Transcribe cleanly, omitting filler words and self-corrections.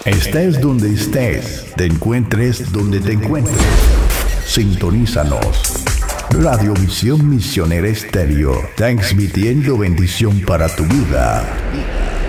Estés donde estés, te encuentres donde te encuentres. Sintonízanos. Radiovisión Misionera Estéreo, transmitiendo bendición para tu vida.